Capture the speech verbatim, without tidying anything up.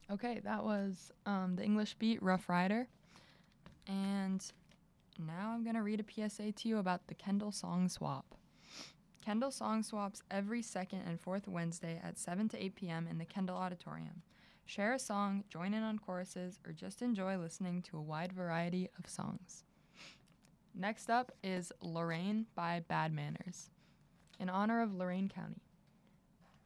Okay, that was um, the English beat Rough Rider. And now I'm going to read a P S A to you about the Kendall Song Swap. Kendall Song Swaps every second and fourth Wednesday at seven to eight p.m. in the Kendall Auditorium. Share a song, join in on choruses, or just enjoy listening to a wide variety of songs. Next up is Lorraine by Bad Manners. In honor of Lorain County,